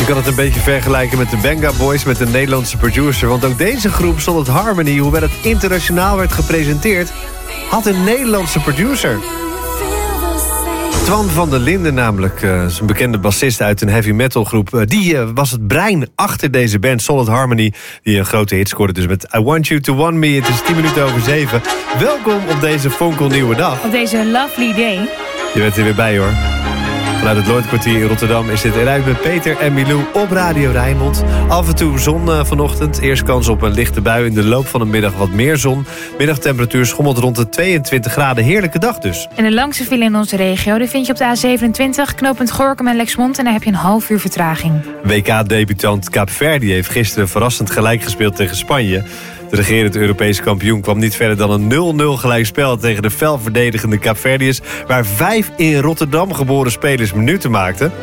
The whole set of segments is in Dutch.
Je kan het een beetje vergelijken met de Benga Boys met een Nederlandse producer. Want ook deze groep, Solid Harmony, hoewel het internationaal werd gepresenteerd, had een Nederlandse producer. Twan van der Linden namelijk, zijn bekende bassist uit een heavy metal groep. Die was het brein achter deze band Solid Harmony, die een grote hit scoorde dus met I Want You To Want Me. Het is 7:10. Welkom op deze fonkelnieuwe dag. Op deze lovely day. Je bent er weer bij hoor. Vanuit het Lloydkwartier in Rotterdam is dit eruit met Peter en Milou op Radio Rijnmond. Af en toe zon vanochtend. Eerst kans op een lichte bui. In de loop van de middag wat meer zon. Middagtemperatuur schommelt rond de 22 graden. Heerlijke dag dus. En de langste file in onze regio, die vind je op de A27, knooppunt Gorinchem en Lexmond. En daar heb je een half uur vertraging. WK-debutant Kaapverdi heeft gisteren verrassend gelijk gespeeld tegen Spanje. De regerend Europese kampioen kwam niet verder dan een 0-0 gelijkspel tegen de fel verdedigende Kaapverdiërs, waar 5 in Rotterdam geboren spelers minuten maakten.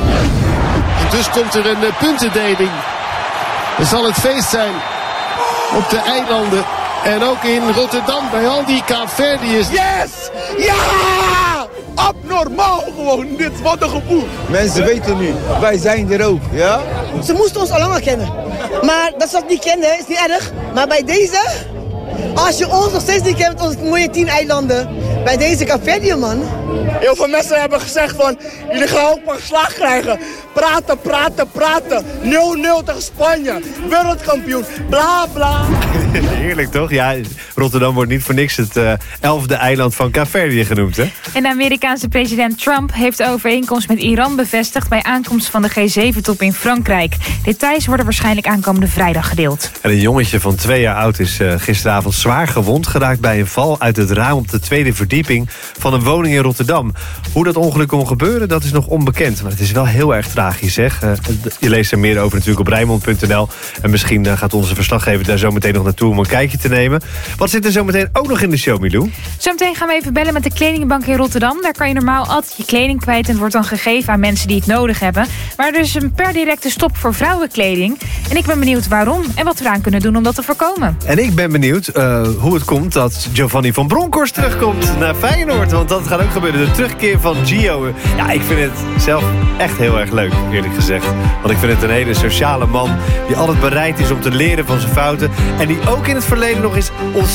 En dus komt er een puntendeling. Er zal het feest zijn op de eilanden en ook in Rotterdam bij al die Kaapverdiërs. Yes! Ja! Abnormaal gewoon dit, wat een gevoel. Mensen weten nu, wij zijn er ook, ja? Ze moesten ons al langer kennen. Maar dat ze dat niet kenden, is niet erg. Maar bij deze, als je ons nog steeds niet kent met onze mooie 10 eilanden, bij deze Kaapverdië, man. Heel veel mensen hebben gezegd van, jullie gaan ook maar slag krijgen. Praten, praten, praten. 0-0 tegen Spanje. Wereldkampioen. Bla, bla. Heerlijk toch? Ja, Rotterdam wordt niet voor niks het 11e eiland van Kaapverdië genoemd, hè? En de Amerikaanse president Trump heeft de overeenkomst met Iran bevestigd bij aankomst van de G7-top in Frankrijk. Details worden waarschijnlijk aankomende vrijdag gedeeld. En een jongetje van 2 jaar oud is gisteravond zwaar gewond geraakt bij een val uit het raam op de 2e verdieping van een woning in Rotterdam. Hoe dat ongeluk kon gebeuren, dat is nog onbekend. Maar het is wel heel erg tragisch, zeg. Je leest er meer over natuurlijk op Rijnmond.nl. En misschien gaat onze verslaggever daar zo meteen nog naartoe om een kijkje te nemen. Wat zit er zo meteen ook nog in de show, Milou? Zometeen gaan we even bellen met de kledingbank in Rotterdam. Daar kan je normaal altijd je kleding kwijt en het wordt dan gegeven aan mensen die het nodig hebben. Maar er is een per directe stop voor vrouwenkleding. En ik ben benieuwd waarom en wat we eraan kunnen doen om dat te voorkomen. En ik ben benieuwd hoe het komt dat Giovanni van Bronckhorst terugkomt naar Feyenoord. Want dat gaat ook gebeuren. De terugkeer van Gio. Ja, ik vind het zelf echt heel erg leuk, eerlijk gezegd. Want ik vind het een hele sociale man die altijd bereid is om te leren van zijn fouten. En die ook in het verleden nog eens ontzettend